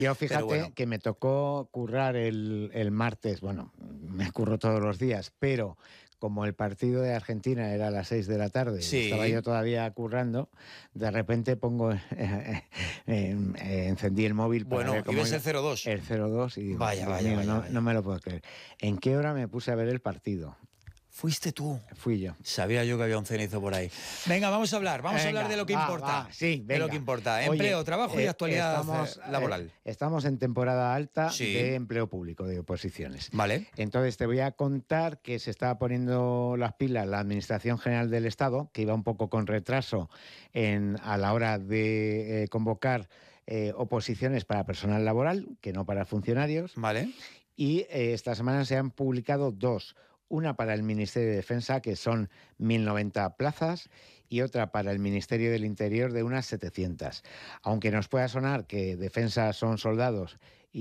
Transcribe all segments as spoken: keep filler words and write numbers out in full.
Yo fíjate bueno. que me tocó currar el, el martes, bueno, me curro todos los días, pero como el partido de Argentina era a las seis de la tarde Sí. y estaba yo todavía currando, de repente pongo, eh, eh, eh, encendí el móvil para Bueno, ver ¿y cómo ves iba el cero dos? el cero dos y digo, Vaya, Dios vaya, mío, vaya, no, vaya. no me lo puedo creer. ¿En qué hora me puse a ver el partido? Fuiste tú. Fui yo. Sabía yo que había un cenizo por ahí. Venga, vamos a hablar, vamos Venga, a hablar de lo que va, importa. va, sí, de lo venga. que importa. Oye, Empleo, trabajo y eh, actualidad estamos, eh, laboral. eh, estamos en temporada alta Sí. de empleo público, de oposiciones. Vale. Entonces te voy a contar que se está poniendo las pilas la Administración General del Estado, que iba un poco con retraso en, a la hora de eh, convocar eh, oposiciones para personal laboral, que no para funcionarios. Vale. Y eh, esta semana se han publicado dos. Una para el Ministerio de Defensa, que son mil noventa plazas, y otra para el Ministerio del Interior de unas setecientas. Aunque nos pueda sonar que Defensa son soldados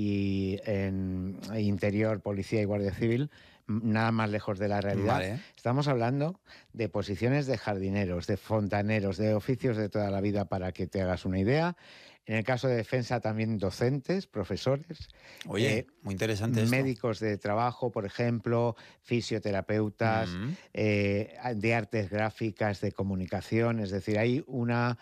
y en Interior, Policía y Guardia Civil, nada más lejos de la realidad. Vale. Estamos hablando de posiciones de jardineros, de fontaneros, de oficios de toda la vida, para que te hagas una idea. En el caso de Defensa también docentes, profesores. Oye, eh, muy interesante esto. Médicos de trabajo, por ejemplo, fisioterapeutas, Mm. eh, de artes gráficas, de comunicación. Es decir, hay una,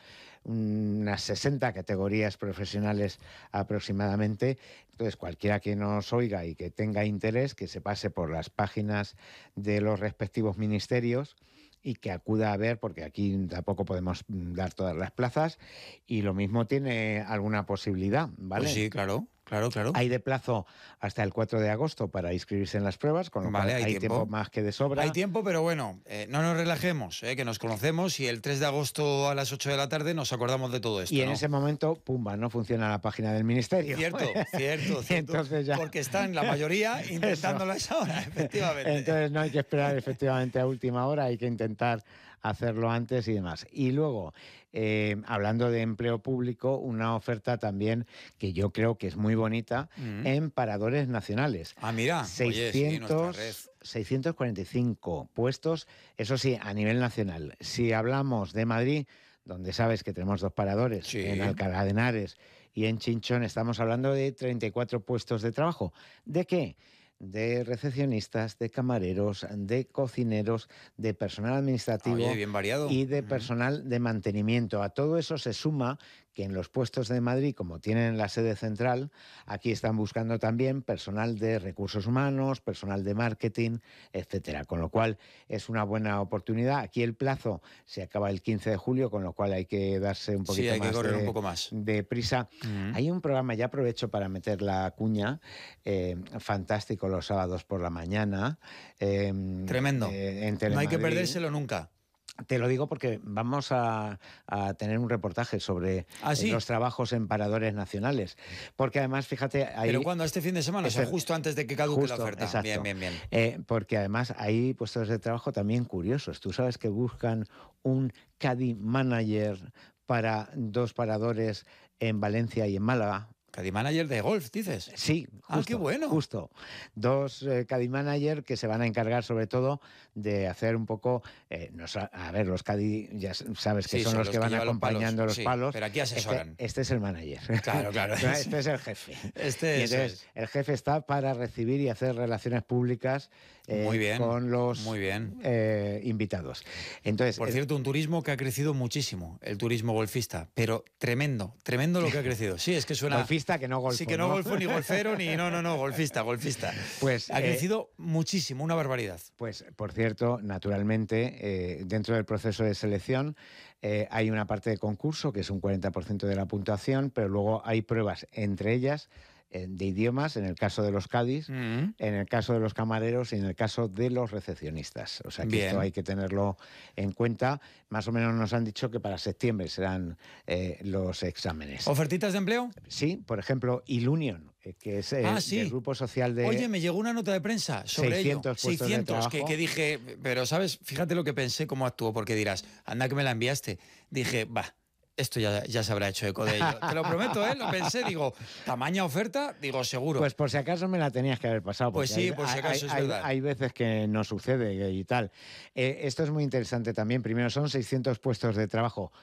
unas sesenta categorías profesionales aproximadamente. Entonces, cualquiera que nos oiga y que tenga interés, que se pase por las páginas de los respectivos ministerios y que acuda a ver, porque aquí tampoco podemos dar todas las plazas, y lo mismo tiene alguna posibilidad, ¿vale? Pues sí, claro, claro, claro. Hay de plazo hasta el cuatro de agosto para inscribirse en las pruebas, con lo Vale, cual hay hay tiempo. tiempo más que de sobra. Hay tiempo, pero bueno, eh, no nos relajemos, eh, que nos conocemos y el tres de agosto a las ocho de la tarde nos acordamos de todo esto, Y en ¿no? ese momento, pumba, no funciona la página del ministerio. Cierto, cierto, cierto. Entonces ya... Porque están la mayoría intentándolo a esa hora, efectivamente. Entonces no hay que esperar efectivamente a última hora, hay que intentar hacerlo antes y demás. Y luego, eh, hablando de empleo público, una oferta también que yo creo que es muy bonita, Mm. en paradores nacionales. Ah, mira, oye, sí, nuestra red. seiscientos cuarenta y cinco puestos, eso sí, a nivel nacional. Si hablamos de Madrid, donde sabes que tenemos dos paradores, Sí. en Alcalá de Henares y en Chinchón, estamos hablando de treinta y cuatro puestos de trabajo. ¿De qué? De recepcionistas, de camareros, de cocineros, de personal administrativo. Oye, bien variado. Y de personal de mantenimiento. A todo eso se suma que en los puestos de Madrid, como tienen la sede central, aquí están buscando también personal de recursos humanos, personal de marketing, etcétera. Con lo cual es una buena oportunidad. Aquí el plazo se acaba el quince de julio, con lo cual hay que darse un poquito Sí, hay que más, correr de, un poco más. de prisa. Mm. Hay un programa, ya aprovecho para meter la cuña, eh, fantástico los sábados por la mañana. Eh, Tremendo. eh, en No hay que Telemadrid. perdérselo nunca. Te lo digo porque vamos a, a tener un reportaje sobre ¿Ah, sí? eh, los trabajos en paradores nacionales. Porque además, fíjate... Hay, ¿Pero cuándo? ¿Este fin de semana? O sea, Este- justo antes de que caduque justo, la oferta. exacto. Bien, bien, bien. Eh, porque además hay puestos de trabajo también curiosos. Tú sabes que buscan un caddy manager para dos paradores en Valencia y en Málaga. Caddy manager de golf, dices. Sí, justo, Ah, qué bueno. Justo. Dos eh, caddy manager que se van a encargar sobre todo de hacer un poco, eh, no, sa- a ver, los caddy ya sabes que Sí, son, son los los que que van llevan los acompañando palos, los sí, palos. pero aquí asesoran. Este, este es el manager. Claro, claro. Este es el jefe. Este y eso entonces, es. el jefe está para recibir y hacer relaciones públicas eh, Muy bien, con los muy bien. eh, invitados. Entonces, Por eh, cierto, un turismo que ha crecido muchísimo, el turismo golfista, pero tremendo, tremendo lo que ha crecido. Sí, es que suena... golfista que no golfo. Sí, que no, golfo ni golfero, ni no, no, no, golfista, golfista. Pues, ha eh, crecido muchísimo, una barbaridad. Pues, por cierto, naturalmente, eh, dentro del proceso de selección eh, hay una parte de concurso, que es un cuarenta por ciento de la puntuación, pero luego hay pruebas, entre ellas, eh, de idiomas, en el caso de los cadis, Mm. en el caso de los camareros y en el caso de los recepcionistas. O sea que Bien. esto hay que tenerlo en cuenta. Más o menos nos han dicho que para septiembre serán eh, los exámenes. ¿Ofertitas de empleo? Sí, por ejemplo, Ilunion, eh, que es el, Ah, sí. del grupo social de... Oye, me llegó una nota de prensa sobre seiscientos ello. puestos de seiscientos, que, trabajo. que dije, pero ¿sabes? Fíjate lo que pensé, cómo actuó, porque dirás, anda que me la enviaste. Dije, va, esto ya, ya se habrá hecho eco de ello. Te lo prometo, ¿eh? Lo pensé, digo, tamaña oferta, digo, seguro. Pues por si acaso me la tenías que haber pasado. Pues porque sí, hay- por si hay- acaso es hay, verdad. Hay veces que no sucede y tal. Eh, esto es muy interesante también. Primero, son seiscientos puestos de trabajo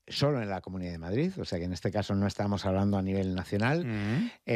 solo en la Comunidad de Madrid, o sea que en este caso no estamos hablando a nivel nacional. Mm.